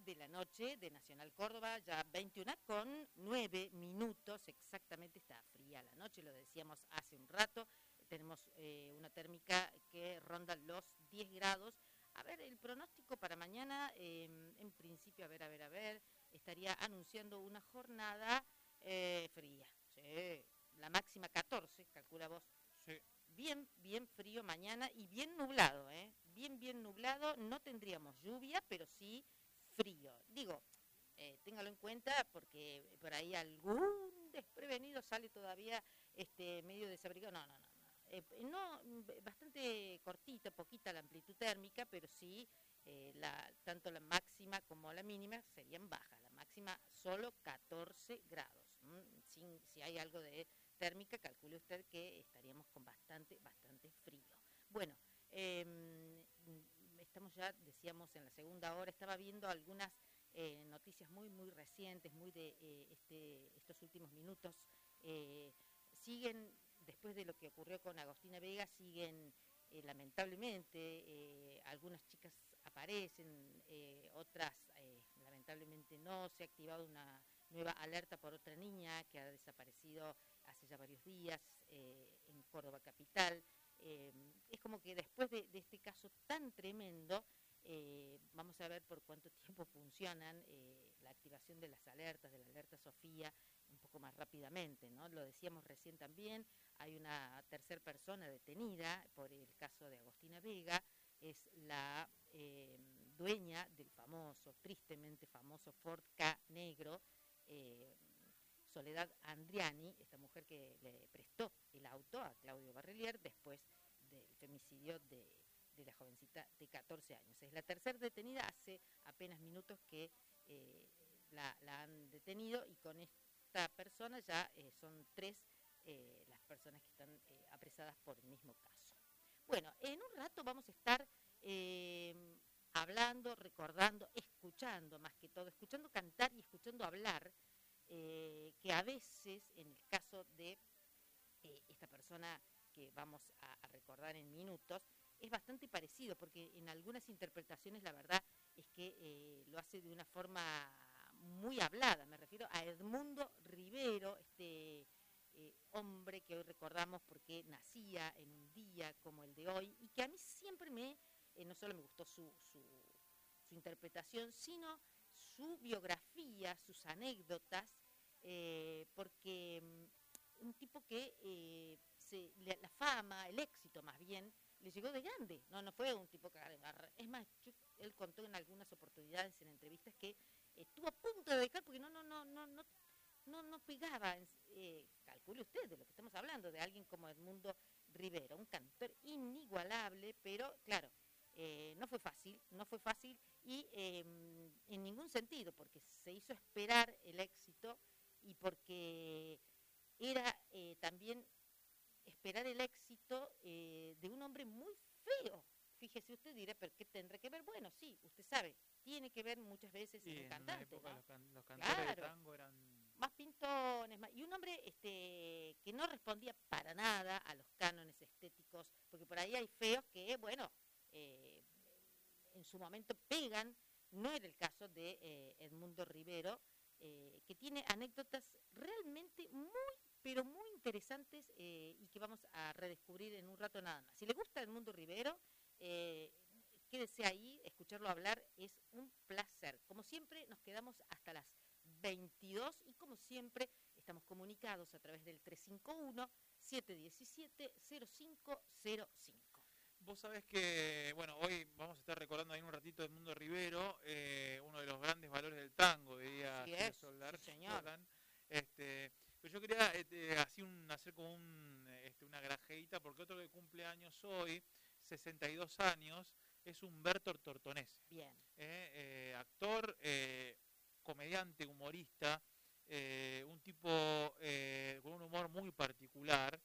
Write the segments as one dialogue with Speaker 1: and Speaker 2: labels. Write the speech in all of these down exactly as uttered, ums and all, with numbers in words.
Speaker 1: de la noche de Nacional Córdoba, ya veintiuna con nueve minutos, exactamente está fría la noche, lo decíamos hace un rato, tenemos eh, una térmica que ronda los diez grados. A ver, el pronóstico para mañana, eh, en principio, a ver, a ver, a ver, estaría anunciando una jornada eh, fría, sí, la máxima catorce, calcula vos.
Speaker 2: Sí.
Speaker 1: Bien, bien frío mañana y bien nublado, ¿eh? Bien, bien nublado, no tendríamos lluvia, pero sí frío. Digo, eh, téngalo en cuenta porque por ahí algún desprevenido sale todavía este, medio desabrigado. No, no, no, no. Eh, no, bastante cortita, poquita la amplitud térmica, pero sí, eh, la, tanto la máxima como la mínima serían bajas. La máxima solo catorce grados. ¿Mm? Sin, si hay algo de térmica, calcule usted que estaríamos con bastante, bastante frío. Bueno, eh, estamos ya, decíamos, en la segunda hora, estaba viendo algunas eh, noticias muy, muy recientes, muy de eh, este, estos últimos minutos. Eh, siguen, después de lo que ocurrió con Agostina Vega, siguen eh, lamentablemente, eh, algunas chicas aparecen, eh, otras eh, lamentablemente no, se ha activado una nueva alerta por otra niña que ha desaparecido hace ya varios días eh, en Córdoba capital. Eh, es como que después de, de este caso tan tremendo, eh, vamos a ver por cuánto tiempo funcionan eh, la activación de las alertas, de la alerta Sofía, un poco más rápidamente, ¿no? Lo decíamos recién también, hay una tercera persona detenida por el caso de Agostina Vega, es la eh, dueña del famoso, tristemente famoso Ford Ka negro, eh, Soledad Andriani, esta mujer que le prestó el auto a Claudio Barrelier después del femicidio de, de la jovencita de catorce años. Es la tercera detenida, hace apenas minutos que eh, la, la han detenido y con esta persona ya eh, son tres eh, las personas que están eh, apresadas por el mismo caso. Bueno, en un rato vamos a estar eh, hablando, recordando, escuchando más que todo, escuchando cantar y escuchando hablar, Eh, que a veces, en el caso de eh, esta persona que vamos a, a recordar en minutos, es bastante parecido, porque en algunas interpretaciones la verdad es que eh, lo hace de una forma muy hablada. Me refiero a Edmundo Rivero, este eh, hombre que hoy recordamos porque nacía en un día como el de hoy, y que a mí siempre me, eh, no solo me gustó su, su, su interpretación, sino su biografía, sus anécdotas, eh, porque um, un tipo que eh, se, la, la fama, el éxito más bien, le llegó de grande, no, no fue un tipo que, es más, yo, él contó en algunas oportunidades en entrevistas que eh, estuvo a punto de dejar porque no, no, no, no, no, no, no pegaba, eh, calcule usted de lo que estamos hablando, de alguien como Edmundo Rivero, un cantor inigualable, pero claro, Eh, no fue fácil, no fue fácil y eh, en ningún sentido, porque se hizo esperar el éxito y porque era eh, también esperar el éxito eh, de un hombre muy feo. Fíjese usted, dirá, ¿pero qué tendrá que ver? Bueno, sí, usted sabe, tiene que ver muchas veces
Speaker 2: y
Speaker 1: en un
Speaker 2: en
Speaker 1: cantante,
Speaker 2: una época
Speaker 1: ¿no?
Speaker 2: los, can los cantores
Speaker 1: claro,
Speaker 2: de tango eran
Speaker 1: más pintones, más, y un hombre este, que no respondía para nada a los cánones estéticos, porque por ahí hay feos que, bueno, eh, en su momento pegan. No era el caso de eh, Edmundo Rivero, eh, que tiene anécdotas realmente muy, pero muy interesantes eh, y que vamos a redescubrir en un rato nada más. Si le gusta Edmundo Rivero, eh, quédese ahí, escucharlo hablar es un placer. Como siempre, nos quedamos hasta las veintidós y como siempre estamos comunicados a través del tres cinco uno, siete uno siete, cero cinco cero cinco.
Speaker 2: Vos sabés que, bueno, hoy vamos a estar recordando ahí en un ratito de Edmundo Rivero, eh, uno de los grandes valores del tango, diría
Speaker 1: Así
Speaker 2: Julio
Speaker 1: es,
Speaker 2: Soldar,
Speaker 1: sí señor.
Speaker 2: Jordan. Este, pero yo quería este, así un, hacer como un, este, una grajeita, porque otro que cumple años hoy, sesenta y dos años, es Humberto Tortonese.
Speaker 1: Bien.
Speaker 2: Eh, eh, actor, eh, comediante, humorista, eh, un tipo eh, con un humor muy particular,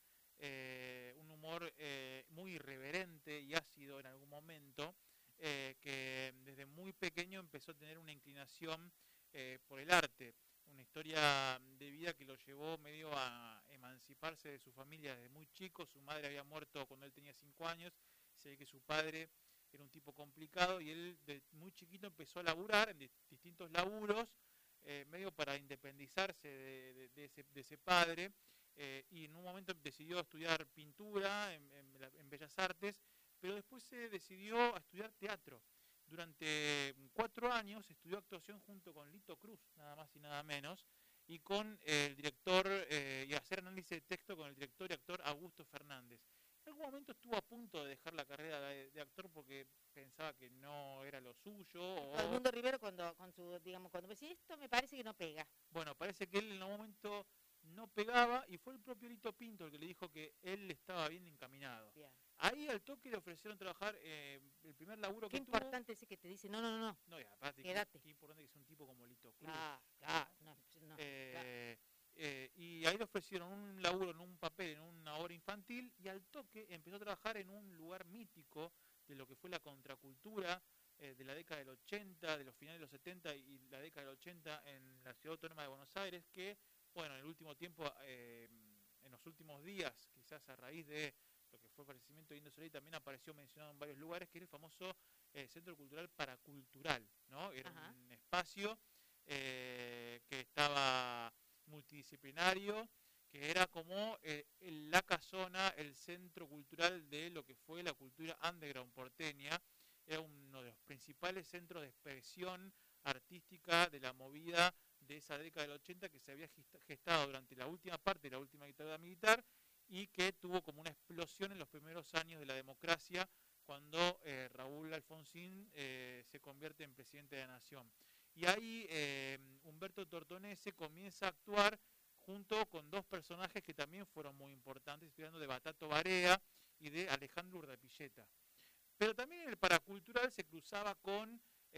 Speaker 2: eh, un humor eh, muy irreverente y ácido en algún momento, eh, que desde muy pequeño empezó a tener una inclinación eh, por el arte, una historia de vida que lo llevó medio a emanciparse de su familia desde muy chico. Su madre había muerto cuando él tenía cinco años, se ve que su padre era un tipo complicado y él de muy chiquito empezó a laburar en distintos laburos, eh, medio para independizarse de, de, de, ese, de ese padre, eh, y en un momento decidió estudiar pintura en, en, en Bellas Artes, pero después se decidió a estudiar teatro. Durante cuatro años estudió actuación junto con Lito Cruz, nada más y nada menos, y con el director, eh, y hacer análisis de texto con el director y actor Augusto Fernández. En algún momento estuvo a punto de dejar la carrera de, de actor porque pensaba que no era lo suyo. O...
Speaker 1: Raimundo Rivero cuando, con su, digamos, cuando me decía esto me parece que no pega.
Speaker 2: Bueno, parece que él en algún momento no pegaba y fue el propio Lito Pinto el que le dijo que él estaba bien encaminado.
Speaker 1: Bien.
Speaker 2: Ahí al toque le ofrecieron trabajar, eh, el primer laburo
Speaker 1: Qué
Speaker 2: que tuvo...
Speaker 1: Qué importante ese que te dice, no, no, no,
Speaker 2: no. Y aparte,
Speaker 1: quédate.
Speaker 2: Qué, qué importante que sea un tipo como Lito Cruz.
Speaker 1: Ah, claro, no, no,
Speaker 2: eh,
Speaker 1: claro.
Speaker 2: Eh, y ahí le ofrecieron un laburo en un papel, en una obra infantil, y al toque empezó a trabajar en un lugar mítico de lo que fue la contracultura eh, de la década del ochenta, de los finales de los setenta y la década del ochenta en la ciudad autónoma de Buenos Aires, que, bueno, en el último tiempo, eh, en los últimos días, quizás a raíz de lo que fue el fallecimiento de Indio Solari, también apareció mencionado en varios lugares, que era el famoso eh, Centro Cultural Paracultural, ¿no? Era Ajá. un espacio eh, que estaba multidisciplinario, que era como eh, la casona, el centro cultural de lo que fue la cultura underground porteña. Era uno de los principales centros de expresión artística de la movida de esa década del ochenta, que se había gestado durante la última parte de la última dictadura militar y que tuvo como una explosión en los primeros años de la democracia, cuando eh, Raúl Alfonsín eh, se convierte en presidente de la Nación. Y ahí eh, Humberto Tortonese comienza a actuar junto con dos personajes que también fueron muy importantes, estoy hablando de Batato Barea y de Alejandro Urdapilleta. Pero también en el paracultural se cruzaba con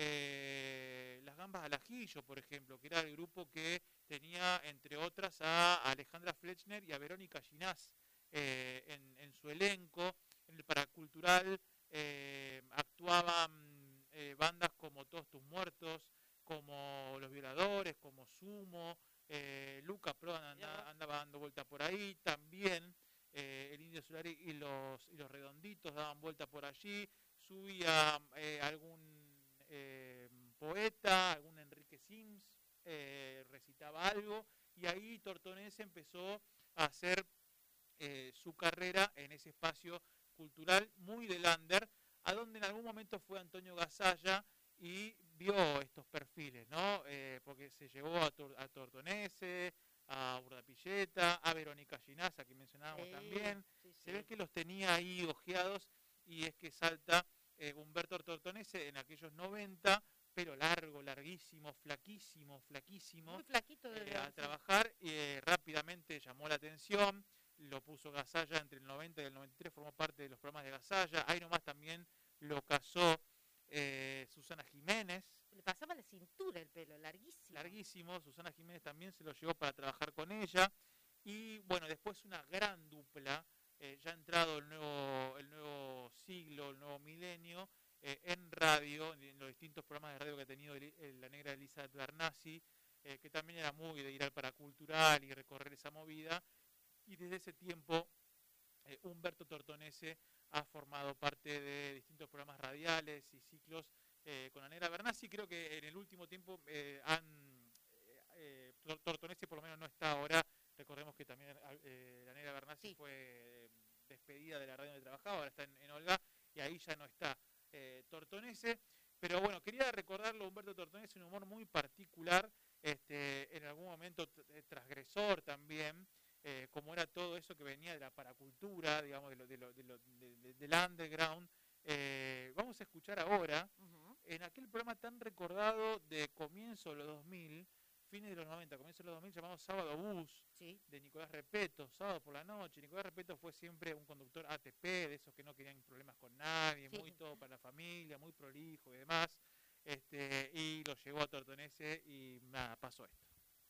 Speaker 2: eh, las Gambas al Ajillo, por ejemplo, que era el grupo que tenía, entre otras, a Alejandra Flechner y a Verónica Ginás eh, en, en su elenco. En el paracultural eh, actuaban eh, bandas como Todos Tus Muertos, como Los Violadores, como Sumo, eh, Luca Pro andaba, andaba dando vuelta por ahí, también eh, el Indio Solari y los, y los Redonditos daban vuelta por allí, subía eh, algún eh, poeta, algún Enrique Sims, eh, recitaba algo, y ahí Tortonese empezó a hacer eh, su carrera en ese espacio cultural muy del under, a donde en algún momento fue Antonio Gasalla y vio estos perfiles, ¿no? Eh, porque se llevó a, Tor a Tortonese, a Urdapilleta, a Verónica Ginás, que mencionábamos sí, también. Sí, sí. Se ve que los tenía ahí ojeados, y es que salta eh, Humberto Tortonese en aquellos noventa, pelo largo, larguísimo, flaquísimo, flaquísimo.
Speaker 1: Muy flaquito de
Speaker 2: eh, a trabajar, y eh, rápidamente llamó la atención, lo puso Gasalla entre el noventa y el noventa y tres, formó parte de los programas de Gasalla. Ahí nomás también lo casó Eh, Susana Jiménez.
Speaker 1: Le pasaba la cintura el pelo, larguísimo.
Speaker 2: Larguísimo, Susana Jiménez también se lo llevó para trabajar con ella. Y bueno, después una gran dupla, eh, ya entrado el nuevo, el nuevo siglo, el nuevo milenio, eh, en radio, en los distintos programas de radio que ha tenido el, el, la negra Elizabeth Bernassi, eh, que también era muy de ir al paracultural y recorrer esa movida. Y desde ese tiempo, eh, Humberto Tortonese ha formado parte de distintos programas radiales y ciclos eh, con la negra Bernassi. Creo que en el último tiempo eh, han eh, eh, Tortonese por lo menos no está ahora. Recordemos que también eh, la negra Bernassi sí. fue despedida de la radio donde trabajaba, ahora está en, en Olga, y ahí ya no está eh, Tortonese. Pero bueno, quería recordarlo, Humberto Tortonese, un humor muy particular, este, en algún momento transgresor también. Eh, como era todo eso que venía de la paracultura, digamos, de lo, de lo, de lo, de, de, del underground. Eh, vamos a escuchar ahora, uh-huh. en aquel programa tan recordado de comienzo de los dos mil, fines de los noventa, comienzo de los dos mil, llamado Sábado Bus, sí. de Nicolás Repeto, sábado por la noche. Nicolás Repeto fue siempre un conductor A T P, de esos que no querían problemas con nadie, sí. muy todo para la familia, muy prolijo y demás. Este, y lo llevó a Tortonese y nada, pasó esto.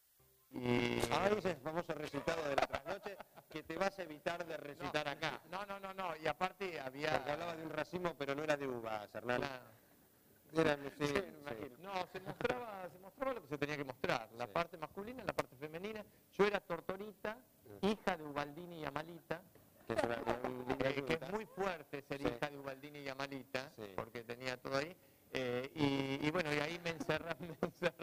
Speaker 3: Y ahora ese famoso recitado de la trasnoche que te vas a evitar de recitar
Speaker 4: no,
Speaker 3: acá.
Speaker 4: No, no, no, no, y aparte había...
Speaker 3: Porque hablaba de un racimo, pero no era de uvas, Hernán.
Speaker 4: No. Era, sí, sí, sí. No, se mostraba, se mostraba lo que se tenía que mostrar, la sí. parte masculina, la parte femenina. Yo era Tortonita, sí. hija de Ubaldini y Amalita,
Speaker 3: que es, una, una
Speaker 4: eh, que es muy fuerte ser sí. hija de Ubaldini y Amalita, sí. porque tenía todo ahí. Eh, y, y bueno, y ahí me encerraba, me encerraba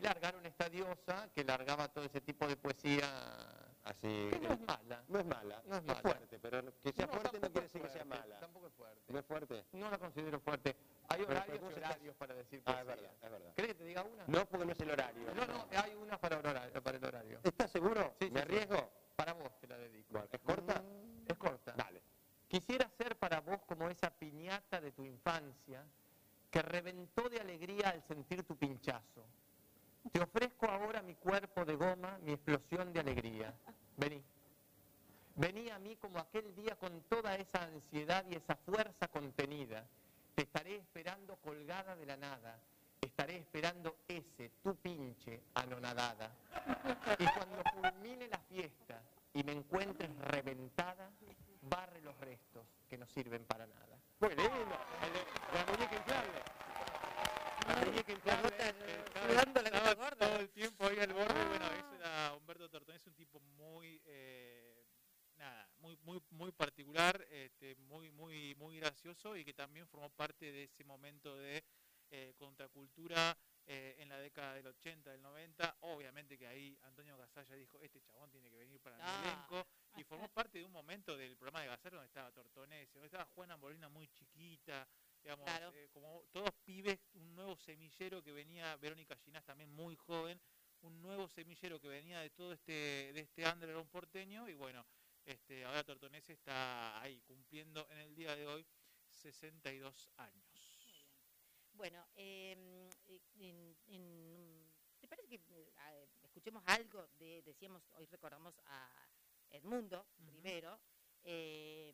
Speaker 4: largaron esta diosa que largaba todo ese tipo de poesía.
Speaker 3: Así
Speaker 4: Que no es mala.
Speaker 3: No es mala,
Speaker 4: No es
Speaker 3: es
Speaker 4: mala.
Speaker 3: fuerte, pero que sea
Speaker 4: No,
Speaker 3: fuerte no
Speaker 4: tampoco
Speaker 3: quiere
Speaker 4: es
Speaker 3: decir que sea
Speaker 4: fuerte,
Speaker 3: mala.
Speaker 4: Tampoco es fuerte.
Speaker 3: ¿No es fuerte?
Speaker 4: No la considero fuerte. Hay
Speaker 3: Pero,
Speaker 4: horarios
Speaker 3: pero
Speaker 4: y
Speaker 3: ¿cómo se
Speaker 4: horarios
Speaker 3: está-
Speaker 4: para decir
Speaker 3: Ah,
Speaker 4: poesía.
Speaker 3: es verdad, es verdad.
Speaker 4: ¿Querés que te diga una?
Speaker 3: No, porque no es el horario.
Speaker 4: No, no, hay una para el horario. Para el horario.
Speaker 3: ¿Estás seguro?
Speaker 4: Sí, sí,
Speaker 3: ¿Me
Speaker 4: sí.
Speaker 3: arriesgo?
Speaker 4: Para vos te la dedico.
Speaker 3: Bueno, ¿es corta?
Speaker 4: Es corta.
Speaker 3: Dale.
Speaker 4: Quisiera ser para vos como esa piñata de tu infancia que reventó de alegría al sentir tu pinchazo. Te ofrezco ahora mi cuerpo de goma, mi explosión de alegría. Vení. Vení a mí como aquel día con toda esa ansiedad y esa fuerza contenida. Te estaré esperando colgada de la nada. Estaré esperando ese, tu pinche, anonadada. Y cuando culmine la fiesta y me encuentres reventada, barre los restos que no sirven para nada.
Speaker 3: Muy lindo. El de la muñeca inflable. La muñeca inflable.
Speaker 1: Sudando la gota
Speaker 2: Estaba
Speaker 1: gorda.
Speaker 2: todo el tiempo ahí al borde. Bueno, ese era Humberto Tortonés, es un tipo muy, eh, nada, muy, muy, muy particular, este, muy, muy, muy gracioso y que también formó parte de ese momento de eh, contracultura eh, en la década del ochenta, del noventa. Obviamente que ahí Antonio Gasalla dijo, este chabón tiene que venir para mi
Speaker 1: Ah.
Speaker 2: elenco. Y formó parte de un momento del programa de Gasalla donde estaba Tortonés, donde estaba Juana Molina muy chiquita, digamos,
Speaker 1: Claro.
Speaker 2: eh, como todos pibes, un nuevo semillero que venía, Verónica Ginás también muy joven, un nuevo semillero que venía de todo este, de este underground porteño, y bueno, este, ahora Tortonés está ahí cumpliendo en el día de hoy sesenta y dos años.
Speaker 1: Bueno, eh, en, en, ¿te parece que eh, escuchemos algo de, decíamos, hoy recordamos a Edmundo
Speaker 2: Ujú.
Speaker 1: Rivero, eh,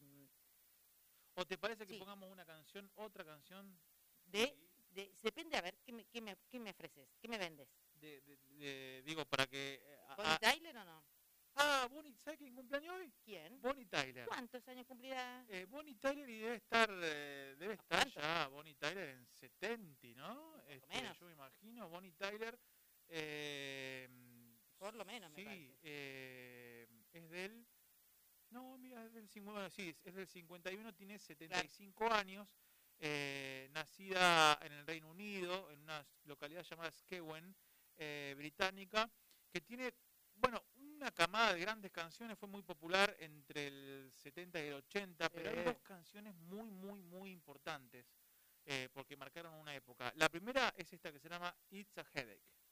Speaker 2: ¿O te parece que
Speaker 1: Sí.
Speaker 2: pongamos una canción, otra canción
Speaker 1: de, de, depende, a ver, ¿qué me, qué me, qué me ofreces? ¿Qué me vendes?
Speaker 2: de, de- de- digo, para que... eh, a-
Speaker 1: ¿Bonnie
Speaker 2: a-
Speaker 1: Tyler o no?
Speaker 2: ah, Bonnie, ¿sabes quién cumpleaños hoy?
Speaker 1: ¿Quién?
Speaker 2: Bonnie Tyler.
Speaker 1: ¿Cuántos años cumplirá?
Speaker 2: Eh, Bonnie Tyler y debe estar, eh, debe estar
Speaker 1: ¿Cuánto?
Speaker 2: ya Bonnie Tyler en setenta, ¿no? Este,
Speaker 1: menos.
Speaker 2: yo me imagino, Bonnie Tyler. Eh,
Speaker 1: Por lo menos, me
Speaker 2: sí,
Speaker 1: parece.
Speaker 2: eh, es del. No, mira, es del cincuenta, sí, es del cincuenta y uno, tiene setenta y cinco años. Eh, nacida en el Reino Unido, en una localidad llamada Skewen, eh, británica, que tiene, bueno, una camada de grandes canciones, fue muy popular entre el setenta y el ochenta, pero hay
Speaker 1: Eh.
Speaker 2: dos canciones muy, muy, muy importantes, eh, porque marcaron una época. La primera es esta que se llama It's a Headache.